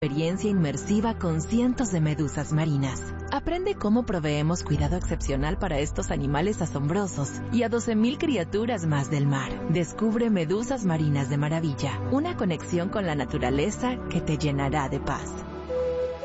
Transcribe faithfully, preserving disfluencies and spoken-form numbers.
Experiencia inmersiva con cientos de medusas marinas. Aprende cómo proveemos cuidado excepcional para estos animales asombrosos y a doce mil criaturas más del mar. Descubre Medusas Marinas de Maravilla, una conexión con la naturaleza que te llenará de paz.